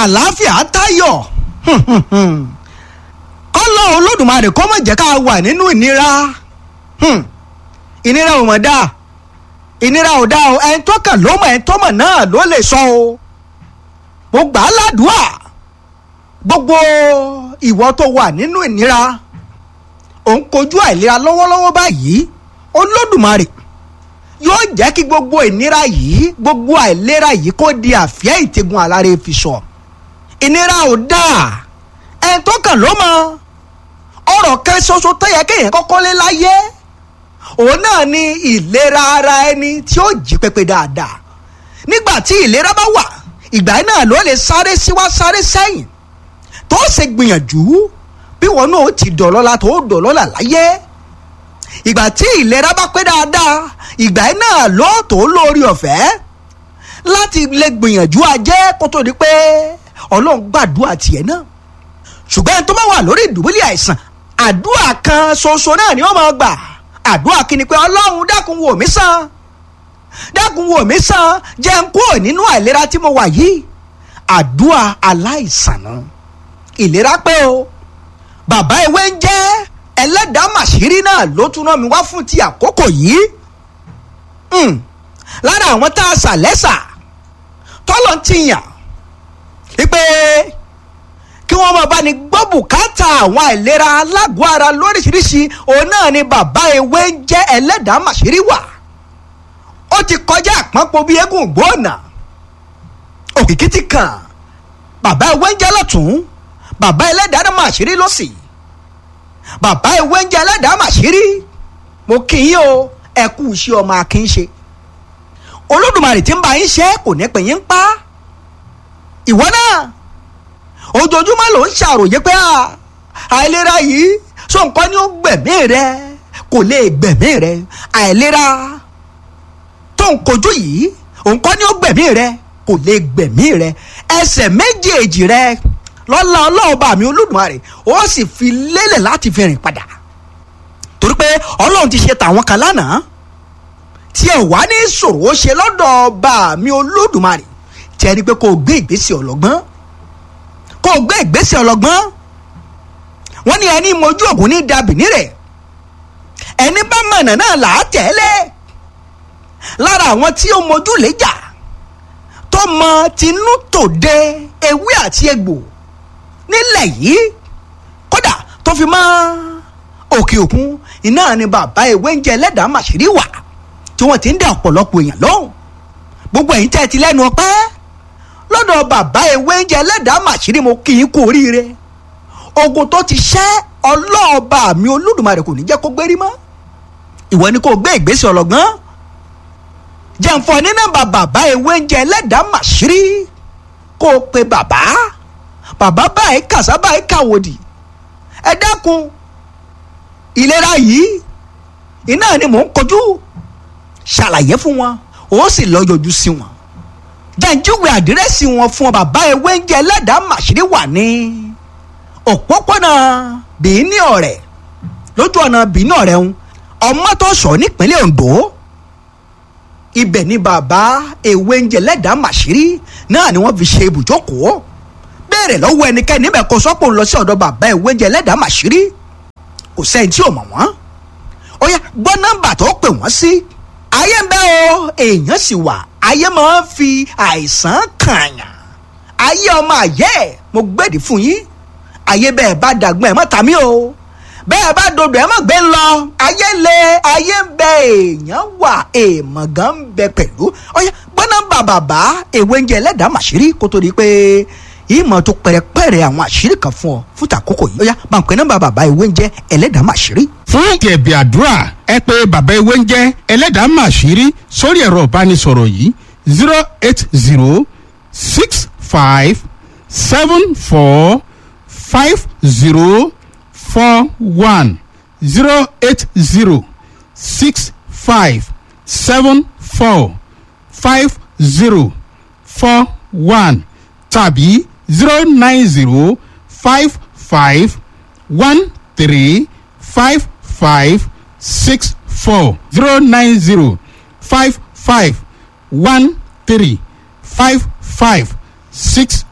àlàáfíà tayọ̀ kọ́lọ́ olódùmarè kó má jẹ́ ká wà nínú ìnira ìnira ò mọ̀ dáa ìnira ò dáa o ẹni tó kàn ló mọ̀ ẹni tó mọ̀ náà ló lè sọ o mo gbà á ládùúà gbogbo ìwọ tó wà nínú ìnira ò ń kojú àìlera lọ́wọ́lọ́wọ́ báyìí olódùmarè yóò jẹ́ kí gbogbo ìnira yìí gbogbo àìlera yìí kó di àfíà ìtẹ̀gùn alára fi sọ ìnira ò dáa ẹni tó kàn ló mọ̀ ọ̀rọ̀ kan ṣoṣo tó yẹ kéèyàn kọ́kọ́ lé láyé òun náà ni ìlera ara ẹni tí ó jí pépé dáadáa nígbà tí ìlera bá wà ìgbà náà ló lè sáré síwá sáré sẹ́yìn tó ṣe gbìyànjú bí wọn náà ti dọ̀lọ́lá tó dọ̀lọ́lá láyé ìgbà tí ìlera bá pé dáadáa ìgbà náà ló tó lórí ọ̀fẹ́ láti lè gbìyànjú ajé kó tó di pé ọlọ́run gbàdúrà tiẹ̀ náà ṣùgbọ́n tó bá wà lórí ìdùbúlẹ̀ àìsàn àdúrà kan ṣoṣo náà ni wọ́n máa gbà àdúrà kí ni pé ọlọ́run dákun wò mí sàn dákun wò mí sàn jẹ́ n kúrò nínú àìlera tí mo wà yìí àdúrà aláìsàn náà ìlera pé o bàbá ewé ń jẹ́ ẹlẹ́dàá màṣírí náà ló tún rán mi wá fún ti àkókò yìí lára àwọn tá a sà lẹ́sà tọ́lọ̀ ń tiyàn wípé kí wọ́n máa bá ní gbọ́ bùkátà àwọn àìlera alágọ̀ ara lóríṣiríṣi òun náà ni bàbá ewé ń jẹ́ ẹlẹ́dàá màṣírí wà ó ti kọjá àpọ́npọ̀ bíi eégún gbóònà òkìkí ti kàn bàbá ewé ń jẹ́ lọ́tún bàbá ẹlẹ́dàá màṣírí lọ́sì bàbá ewé ń jẹ́ ẹlẹ́dàá màṣírí mo kí yín o ẹ kú iṣẹ́ ọmọ akínṣe olódùmarè tí ń bá yín ṣe kò ní pè yín pa ìwọ náà ojoojúmọ́ ló ń ṣàròyé pé àìlera yìí sọ nǹkan ni ó gbẹ̀mí rẹ kò lè gbẹ̀mí rẹ àìlera tó ń kojú yìí nǹkan ni ó gbẹ̀mí rẹ kò lè gbẹ̀mí rẹ ẹsẹ̀ méjèèjì rẹ lọ́lá ọlọ́ọ̀bà mi olódùmarè ó sì fi lélẹ̀ láti fi rìn padà torí pé ọlọ́run ti ṣe tàwọn kan lánàá tí ẹ wá ní ṣòro ó ṣe lọ́dọ̀ ọba mi olódùmarè tí ẹ rí pé kó o gbé ìgbésẹ̀ ọlọ́gbọ́n kó o gbé ìgbésẹ̀ ọlọ́gbọ́n wọ́n ní ẹni mojú ògùn ní dàbí nírẹ̀ ẹni bá mọ̀nà náà là á tẹ̀lé lára àwọn tí ó mojú léjà tó mọ tinú tòde ewé àti egbò nílẹ̀ yìí kódà tó fi mọ́ òkè òkun iná ni bàbá ewé ń jẹ́ ẹlẹ́dàá màṣírí wà tí wọ́n ti ń dá ọ̀pọ̀lọpọ̀ èèyàn lóhùn gbogbo ẹ̀yin tẹ́ ti lẹ́nu ọpẹ́ lọ́dọ̀ bàbá ewé ń jẹ́ ẹlẹ́dàá màṣírí mo kì í kú oríire ogun tó ti ṣẹ́ ọlọ́ọ̀bà mi olódùmarè kò ní jẹ́ kó gbérí mọ́ ìwọ ni kò gbé ìgbésẹ̀ ọlọ́gbọ́n jẹ́nfọ́ ní nọ́mbà bàbá ewé ń jẹ́ ẹlẹ́dàá màṣírí kó o pe bàbá báyìí kàṣá báyìí kàwòdì ẹ dákun ìlera yìí iná ni mò ń kojú ṣàlàyé fún wọn ó sì lọ yọjú sí wọn jẹ́njúwe àdírẹ́sì wọn fún ọ bàbá ewé ń jẹ́ ẹlẹ́dàá màṣírí wà ní òpópónà bìíní ọ̀rẹ́ lójú ọ̀nà bìíní ọ̀rẹ́ ń Ọmọtọ́ṣọ́ nípínlẹ̀ Ondo ibẹ̀ ni bàbá ewé ń jẹ́ ẹlẹ́dàá màṣírí náà ni wọ́n fi ṣe ibùjókòó béèrè lọ́wọ́ ẹnikẹ́ni níbẹ̀ kó sọ́pọ̀ ń lọ sí ọ̀dọ̀ bàbá ewé ń jẹ́ ẹlẹ́dàá màṣírí kò sẹ́ni tí ò mọ̀ wọ́n ó yá gbọ́ nọ́mbà tó pè wọ́n sí ayé ń bẹ o èèyàn sì wà ayé máa ń fi àìsàn kàyàn ayé ọmọ ayé mo gbèdì fún yín ayé bẹ́ẹ̀ bá dàgbọ́n ẹ̀ mọ́ tàmí o bẹ́ẹ̀ bá dodo ẹ̀ mọ́ gbé ń lọ ayé le ayé ń bẹ èèyàn wà èèmọ̀ gan ń bẹ pẹ̀lú ó yá gbọ́ nọ́mbà bàbá ewé ń jẹ́ ẹlẹ́dàá màṣírí kó tó di pé ìmọ̀ tó pẹ̀rẹ̀pẹ̀rẹ̀ àwọn àṣírí kan fún ọ fún tàkókò yìí ó yá bá ń pè nọ́mbà bàbá ewé ń jẹ́ ẹlẹ́dàá màṣírí. fún ẹ̀bì àdúrà ẹ pè bàbá ewé ń jẹ́ ẹlẹ́dàá màṣírí sórí ẹ̀rọ ìbánisọ̀rọ̀ yìí 08065745041 08065745041 tàbí 09055135564 09055135564.